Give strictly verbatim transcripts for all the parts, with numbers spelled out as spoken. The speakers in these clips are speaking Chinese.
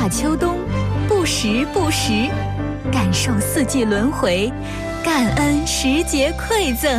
夏秋冬，不时不时，感受四季轮回，感恩时节馈赠。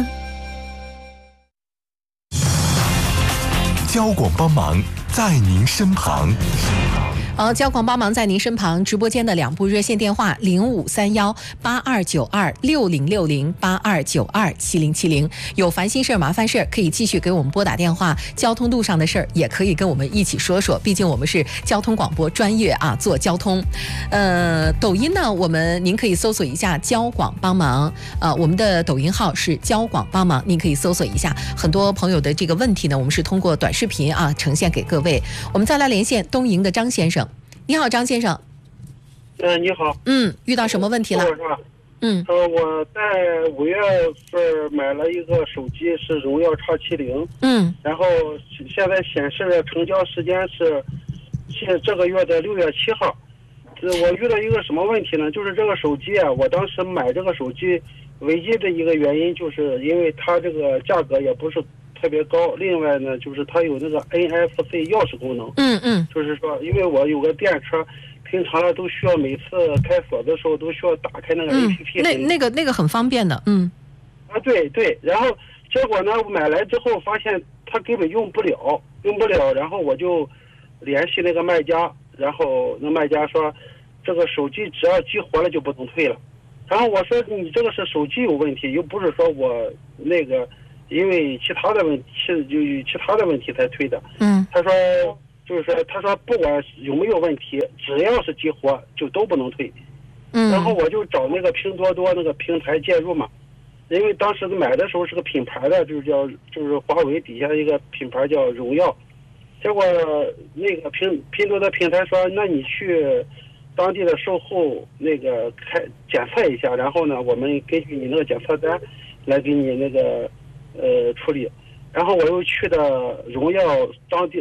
交广帮忙，在您身旁。 好，交广帮忙在您身旁。直播间的两部热线电话：零五三幺八二九二六零六零八二九二七零七零。有烦心事儿、麻烦事儿，可以继续给我们拨打电话。交通路上的事儿，也可以跟我们一起说说。毕竟我们是交通广播专业啊，做交通。呃，抖音呢，我们您可以搜索一下“交广帮忙”。呃，我们的抖音号是“交广帮忙”，您可以搜索一下。很多朋友的这个问题呢，我们是通过短视频啊呈现给各位。我们再来连线东营的张先生。你好，张先生。 嗯、呃，你好。 嗯，遇到什么问题了？ 是吧？ 嗯。 呃，我在五月份买了一个手机，是荣耀 X 七零。 嗯。 然后现在显示的成交时间是现这个月的六月七号。这我遇到一个什么问题呢？就是这个手机啊，我当时买这个手机唯一的一个原因，就是因为它这个价格也不是特别高，另外呢，就是它有那个 N F C 钥匙功能。 嗯嗯， 就是说，因为我有个电车，平常呢都需要每次开锁的时候都需要打开那个 A P P。 嗯、那那个那个很方便的。嗯。 啊，对对，然后结果呢，我买来之后发现它根本用不了，用不了，然后我就联系那个卖家，然后那卖家说，这个手机只要激活了就不能退了。然后我说你这个是手机有问题，又不是说我那个。因为其他的问题，就其他的问题才退的。 嗯， 他说，就是说，他说不管有没有问题，只要是激活就都不能退。 嗯， 然后我就找那个拼多多那个平台介入嘛，因为当时买的时候是个品牌的，就是叫就是华为底下一个品牌叫荣耀。结果那个拼拼多多平台说，那你去当地的售后那个开检测一下，然后呢，我们根据你那个检测单来给你那个。呃，处理，然后我又去的荣耀当地